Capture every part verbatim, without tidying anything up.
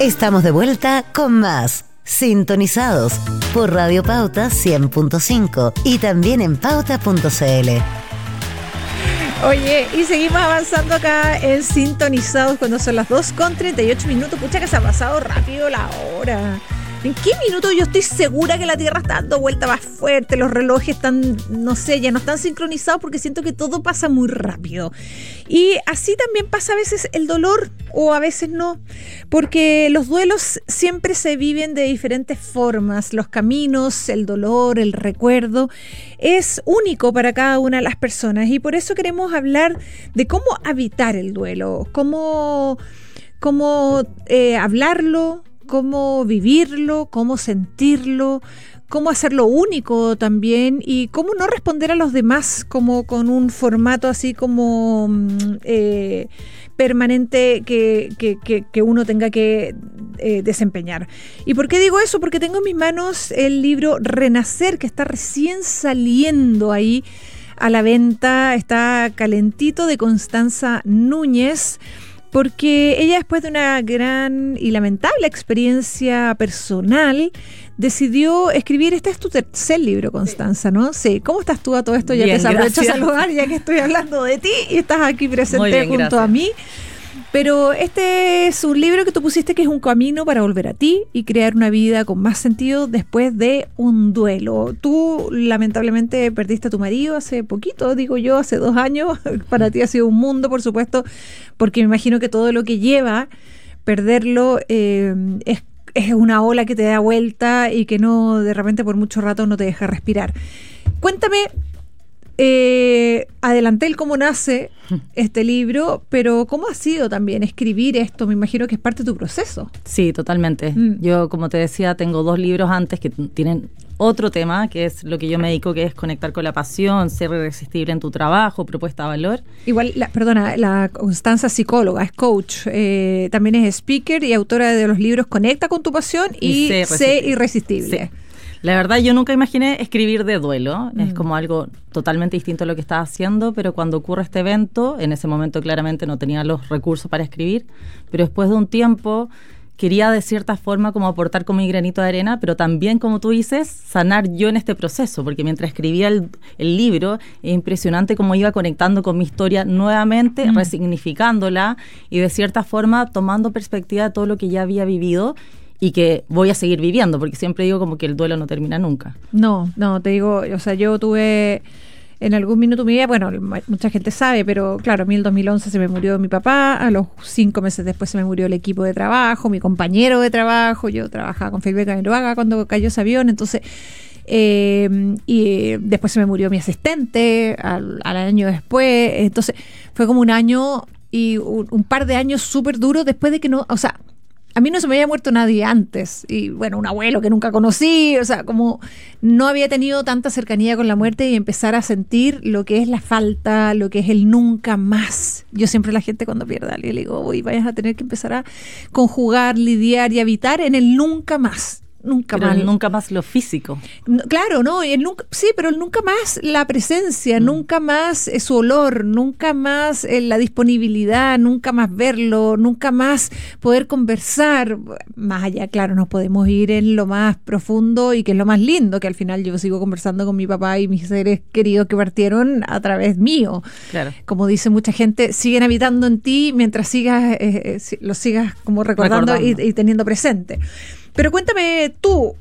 Estamos de vuelta con más Sintonizados por Radio Pauta cien punto cinco y también en pauta punto c l. Oye, y seguimos avanzando acá en Sintonizados cuando son las dos con treinta y ocho minutos. Pucha que se ha pasado rápido la hora. ¿En qué minuto? Yo estoy segura que la Tierra está dando vuelta más fuerte, los relojes están, no sé, ya no están sincronizados porque siento que todo pasa muy rápido. Y así también pasa a veces el dolor o a veces no, porque los duelos siempre se viven de diferentes formas. Los caminos, el dolor, el recuerdo es único para cada una de las personas y por eso queremos hablar de cómo habitar el duelo, cómo, cómo eh, hablarlo, cómo vivirlo, cómo sentirlo, cómo hacerlo único también y cómo no responder a los demás como con un formato así como eh, permanente que, que, que, que uno tenga que eh, desempeñar. ¿Y por qué digo eso? Porque tengo en mis manos el libro Renacer, que está recién saliendo ahí a la venta, está calentito, de Constanza Núñez, porque ella, después de una gran y lamentable experiencia personal, decidió escribir. Este es tu tercer libro, Constanza, ¿no? Sí. ¿Cómo estás tú a todo esto? Ya bien, te aprovecho a gracias. saludar, ya que estoy hablando de ti y estás aquí presente bien, junto gracias. a mí. Pero este es un libro que tú pusiste que es un camino para volver a ti y crear una vida con más sentido después de un duelo. Tú lamentablemente perdiste a tu marido hace poquito, digo yo, hace dos años. Para ti ha sido un mundo, por supuesto, porque me imagino que todo lo que lleva perderlo eh, es, es una ola que te da vuelta y que no, de repente por mucho rato no te deja respirar. Cuéntame. Eh, adelanté el cómo nace este libro, pero ¿cómo ha sido también escribir esto? Me imagino que es parte de tu proceso. Sí, totalmente. Mm. Yo, como te decía, tengo dos libros antes que tienen otro tema, que es lo que yo me dedico, que es conectar con la pasión, ser irresistible en tu trabajo, propuesta de valor. Igual, la, perdona, la Constanza es psicóloga, es coach, eh, también es speaker y autora de los libros Conecta con tu pasión y, y Sé irresistible. Sí. La verdad, yo nunca imaginé escribir de duelo. Mm. Es como algo totalmente distinto a lo que estaba haciendo, pero cuando ocurre este evento, en ese momento claramente no tenía los recursos para escribir, pero después de un tiempo quería de cierta forma como aportar con mi granito de arena, pero también, como tú dices, sanar yo en este proceso, porque mientras escribía el, el libro, es impresionante cómo iba conectando con mi historia nuevamente, mm. resignificándola y de cierta forma tomando perspectiva de todo lo que ya había vivido y que voy a seguir viviendo, porque siempre digo como que el duelo no termina nunca. No, no, te digo, o sea, yo tuve en algún minuto de mi vida, bueno, mucha gente sabe, pero claro, a mí en el dos mil once se me murió mi papá, a los cinco meses después se me murió el equipo de trabajo, mi compañero de trabajo, yo trabajaba con Felipe Camiroaga cuando cayó ese avión, entonces, eh, y después se me murió mi asistente al, al año después, entonces fue como un año y un, un par de años súper duros después de que no, o sea, a mí no se me había muerto nadie antes, y bueno, un abuelo que nunca conocí, o sea, como no había tenido tanta cercanía con la muerte y empezar a sentir lo que es la falta, lo que es el nunca más. Yo siempre a la gente cuando pierde a alguien le digo, uy, vayas a tener que empezar a conjugar, lidiar y habitar en el nunca más. Nunca pero más. Nunca más lo físico. No, claro, no, el nunca, sí, pero el nunca más la presencia, mm. nunca más eh, su olor, nunca más eh, la disponibilidad, nunca más verlo, nunca más poder conversar. Más allá, claro, nos podemos ir en lo más profundo y que es lo más lindo, que al final yo sigo conversando con mi papá y mis seres queridos que partieron a través mío. Claro. Como dice mucha gente, siguen habitando en ti mientras sigas, eh, eh, los sigas como recordando, recordando. Y, y teniendo presente. Pero cuéntame tú,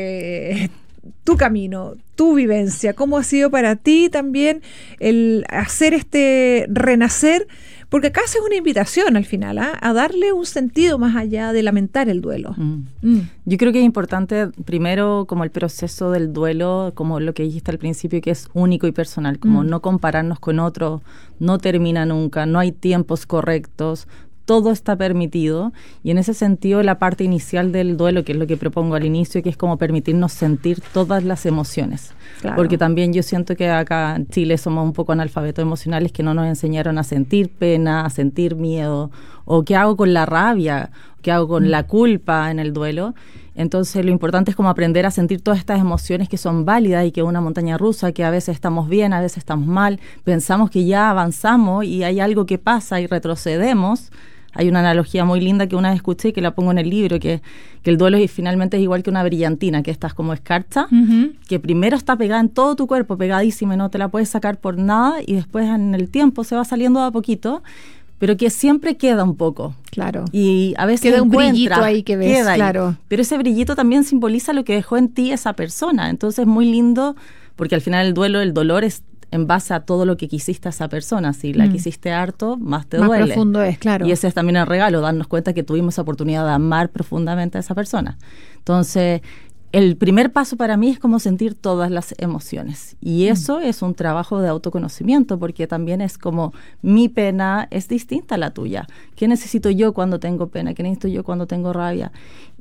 eh, tu camino, tu vivencia, cómo ha sido para ti también el hacer este renacer, porque acá haces una invitación al final, ¿eh? A darle un sentido más allá de lamentar el duelo. Mm. Mm. Yo creo que es importante primero como el proceso del duelo, como lo que dijiste al principio, que es único y personal, como mm. no compararnos con otro, no termina nunca, no hay tiempos correctos, todo está permitido, y en ese sentido la parte inicial del duelo, que es lo que propongo al inicio, que es como permitirnos sentir todas las emociones, claro. Porque también yo siento que acá en Chile somos un poco analfabetos emocionales, que no nos enseñaron a sentir pena, a sentir miedo, o qué hago con la rabia, qué hago con mm. la culpa en el duelo. Entonces lo importante es como aprender a sentir todas estas emociones que son válidas y que es una montaña rusa, que a veces estamos bien, a veces estamos mal, pensamos que ya avanzamos y hay algo que pasa y retrocedemos Hay una analogía muy linda que una vez escuché y que la pongo en el libro, que, que el duelo es, finalmente es igual que una brillantina, que estás como escarcha, uh-huh. que primero está pegada en todo tu cuerpo, pegadísima, y no te la puedes sacar por nada, y después en el tiempo se va saliendo de a poquito, pero que siempre queda un poco. Claro. Y a veces queda un brillito ahí que ves, claro. Ahí. Pero ese brillito también simboliza lo que dejó en ti esa persona. Entonces es muy lindo, porque al final el duelo, el dolor es en base a todo lo que quisiste a esa persona. Si la mm. quisiste harto, más te más duele. Más profundo es, claro. Y ese es también el regalo, darnos cuenta que tuvimos esa oportunidad de amar profundamente a esa persona. Entonces, el primer paso para mí es como sentir todas las emociones. Y eso mm. es un trabajo de autoconocimiento, porque también es como mi pena es distinta a la tuya. ¿Qué necesito yo cuando tengo pena? ¿Qué necesito yo cuando tengo rabia?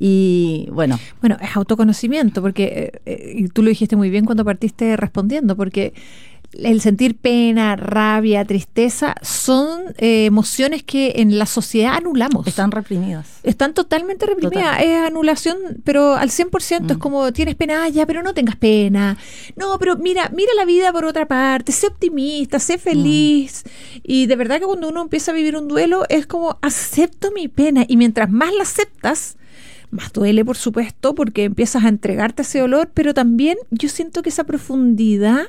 Y bueno. Bueno, es autoconocimiento, porque eh, y tú lo dijiste muy bien cuando partiste respondiendo, porque el sentir pena, rabia, tristeza son eh, emociones que en la sociedad anulamos. Están reprimidas. Están totalmente reprimidas. Total. Es anulación, pero al cien por ciento. Mm. Es como, tienes pena, ah, ya, pero no tengas pena. No, pero mira, mira la vida por otra parte. Sé optimista, sé feliz. Mm. Y de verdad que cuando uno empieza a vivir un duelo, es como, acepto mi pena. Y mientras más la aceptas, más duele, por supuesto, porque empiezas a entregarte ese dolor, pero también yo siento que esa profundidad.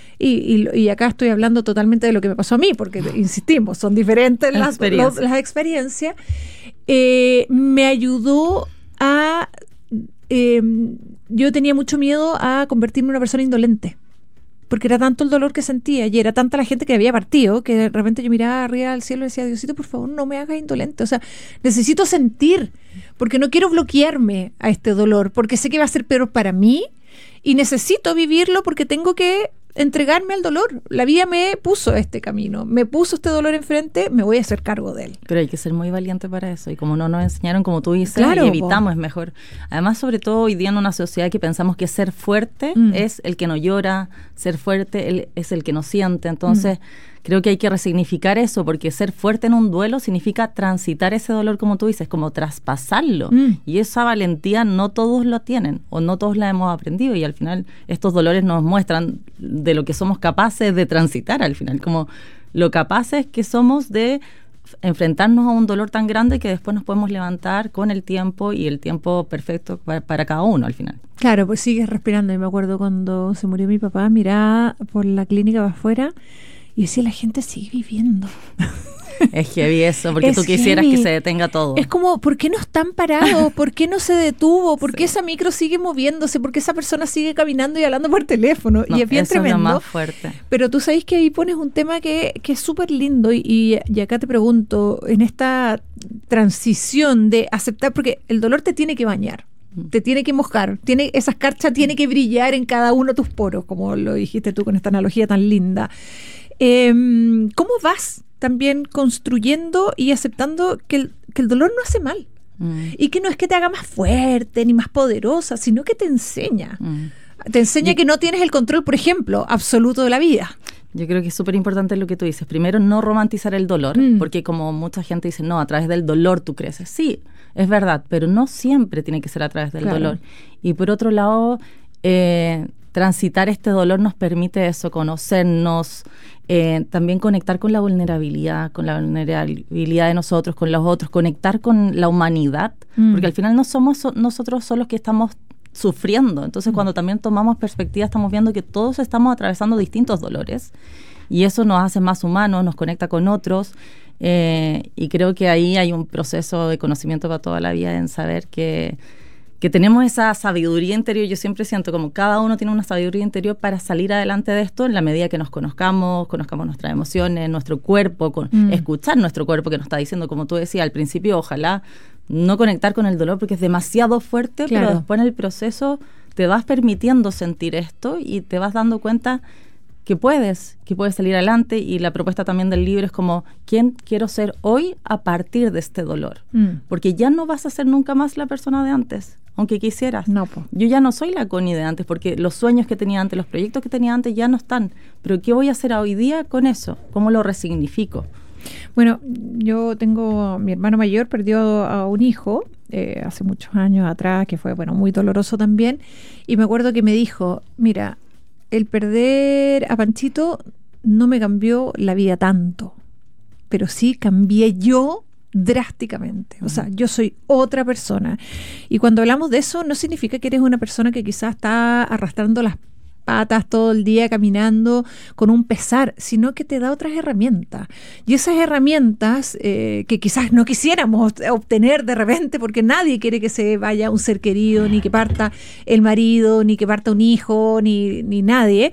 Y, y, y acá estoy hablando totalmente de lo que me pasó a mí, porque insistimos, son diferentes las, experiencia. los, las experiencias. Eh, me ayudó a... Eh, yo tenía mucho miedo a convertirme en una persona indolente, porque era tanto el dolor que sentía y era tanta la gente que había partido, que de repente yo miraba arriba al cielo y decía, Diosito, por favor, no me hagas indolente. O sea, necesito sentir, porque no quiero bloquearme a este dolor, porque sé que va a ser peor para mí y necesito vivirlo porque tengo que entregarme al dolor. La vida me puso este camino, me puso este dolor enfrente, me voy a hacer cargo de él. Pero hay que ser muy valiente para eso, y como no nos enseñaron, como tú dices, claro, y evitamos, es mejor. Además, sobre todo hoy día en una sociedad que pensamos que ser fuerte mm. es el que no llora, ser fuerte el, es el que no siente. Entonces, mm. creo que hay que resignificar eso, porque ser fuerte en un duelo significa transitar ese dolor, como tú dices, como traspasarlo. Mm. Y esa valentía no todos lo tienen, o no todos la hemos aprendido, y al final estos dolores nos muestran de lo que somos capaces de transitar al final, como lo capaces que somos de enfrentarnos a un dolor tan grande que después nos podemos levantar con el tiempo, y el tiempo perfecto para, para cada uno al final. Claro, pues sigues respirando. Y me acuerdo cuando se murió mi papá, miraba por la clínica para afuera y decía, la gente sigue viviendo. Es heavy eso, porque es tú quisieras heavy. que se detenga todo. Es como, ¿por qué no están parados? ¿Por qué no se detuvo? ¿Por qué sí. esa micro sigue moviéndose? ¿Por qué esa persona sigue caminando y hablando por teléfono? No, y es bien eso tremendo. Es lo más fuerte. Pero tú sabes que ahí pones un tema que, que es súper lindo, y, y, y acá te pregunto, en esta transición de aceptar, porque el dolor te tiene que bañar, te tiene que mojar, tiene, esa escarcha tiene que brillar en cada uno de tus poros, como lo dijiste tú con esta analogía tan linda. Eh, ¿Cómo vas también construyendo y aceptando que el, que el dolor no hace mal? Mm. Y que no es que te haga más fuerte ni más poderosa, sino que te enseña. Mm. Te enseña y, que no tienes el control, por ejemplo, absoluto de la vida. Yo creo que es súper importante lo que tú dices. Primero, no romantizar el dolor, mm. porque como mucha gente dice, no, a través del dolor tú creces. Sí, es verdad, pero no siempre tiene que ser a través del claro. dolor. Y por otro lado, eh, transitar este dolor nos permite eso, conocernos, eh, también conectar con la vulnerabilidad, con la vulnerabilidad de nosotros, con los otros, conectar con la humanidad, mm. porque al final no somos so- nosotros solos los que estamos sufriendo. Entonces, mm. cuando también tomamos perspectiva, estamos viendo que todos estamos atravesando distintos dolores, y eso nos hace más humanos, nos conecta con otros, eh, y creo que ahí hay un proceso de conocimiento para toda la vida, en saber que que tenemos esa sabiduría interior. Yo siempre siento como cada uno tiene una sabiduría interior para salir adelante de esto en la medida que nos conozcamos, conozcamos nuestras emociones, nuestro cuerpo, con, mm. escuchar nuestro cuerpo que nos está diciendo, como tú decías al principio, ojalá no conectar con el dolor porque es demasiado fuerte, claro. pero después en el proceso te vas permitiendo sentir esto y te vas dando cuenta que puedes, que puedes salir adelante. Y la propuesta también del libro es como, ¿quién quiero ser hoy a partir de este dolor? Mm. Porque ya no vas a ser nunca más la persona de antes, aunque quisieras. No, po. Yo ya no soy la Connie de antes, porque los sueños que tenía antes, los proyectos que tenía antes ya no están. Pero ¿qué voy a hacer hoy día con eso? ¿Cómo lo resignifico? Bueno, yo tengo, mi hermano mayor perdió a un hijo eh, hace muchos años atrás, que fue, bueno, muy doloroso también. Y me acuerdo que me dijo, mira, el perder a Panchito no me cambió la vida tanto, pero sí cambié yo drásticamente. O sea, yo soy otra persona. Y cuando hablamos de eso, no significa que eres una persona que quizás está arrastrando las patas todo el día caminando con un pesar, sino que te da otras herramientas. Y esas herramientas eh, que quizás no quisiéramos obtener de repente, porque nadie quiere que se vaya un ser querido, ni que parta el marido, ni que parta un hijo, ni, ni nadie.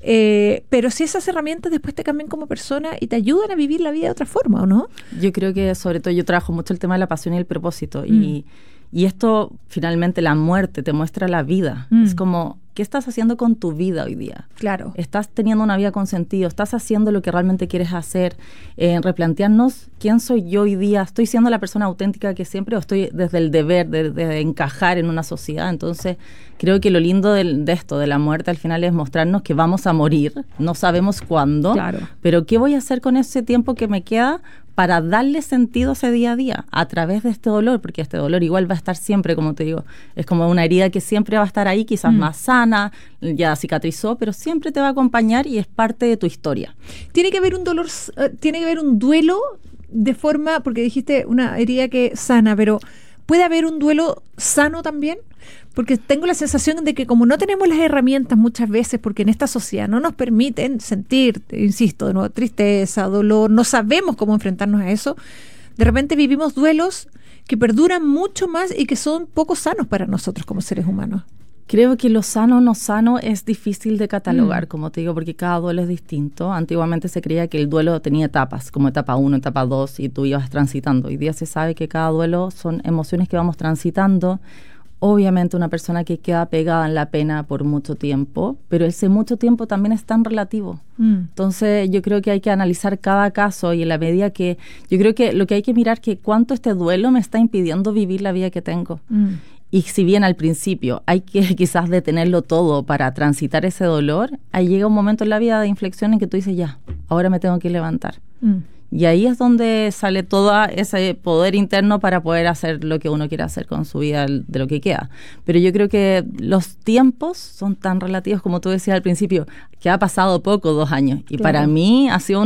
Eh, pero si esas herramientas después te cambian como persona y te ayudan a vivir la vida de otra forma, ¿o no? Yo creo que sobre todo yo trabajo mucho el tema de la pasión y el propósito. Mm. Y, y esto, finalmente, la muerte te muestra la vida. Mm. Es como, ¿qué estás haciendo con tu vida hoy día? Claro. ¿Estás teniendo una vida con sentido? ¿Estás haciendo lo que realmente quieres hacer? Eh, replantearnos quién soy yo hoy día. ¿Estoy siendo la persona auténtica que siempre o estoy desde el deber de, de encajar en una sociedad? Entonces, creo que lo lindo de, de esto, de la muerte, al final es mostrarnos que vamos a morir. No sabemos cuándo. Claro. Pero ¿qué voy a hacer con ese tiempo que me queda para darle sentido a ese día a día a través de este dolor? Porque este dolor igual va a estar siempre, como te digo, es como una herida que siempre va a estar ahí, quizás mm. más sana, ya cicatrizó, pero siempre te va a acompañar y es parte de tu historia. Tiene que haber un dolor, uh, tiene que haber un duelo de forma, porque dijiste una herida que sana, pero ¿puede haber un duelo sano también? Porque tengo la sensación de que como no tenemos las herramientas muchas veces, porque en esta sociedad no nos permiten sentir, insisto, de nuevo, tristeza, dolor, no sabemos cómo enfrentarnos a eso, de repente vivimos duelos que perduran mucho más y que son poco sanos para nosotros como seres humanos. Creo que lo sano o no sano es difícil de catalogar, mm. como te digo, porque cada duelo es distinto. Antiguamente se creía que el duelo tenía etapas, como etapa uno, etapa dos, y tú ibas transitando. Hoy día se sabe que cada duelo son emociones que vamos transitando. Obviamente una persona que queda pegada en la pena por mucho tiempo, pero ese mucho tiempo también es tan relativo. Mm. Entonces yo creo que hay que analizar cada caso y en la medida que... Yo creo que lo que hay que mirar es que cuánto este duelo me está impidiendo vivir la vida que tengo. Mm. Y si bien al principio hay que quizás detenerlo todo para transitar ese dolor, ahí llega un momento en la vida de inflexión en que tú dices, ya, ahora me tengo que levantar. Mm. Y ahí es donde sale todo ese poder interno para poder hacer lo que uno quiere hacer con su vida, de lo que queda. Pero yo creo que los tiempos son tan relativos, como tú decías al principio, que ha pasado poco, dos años. Y claro. Para mí ha sido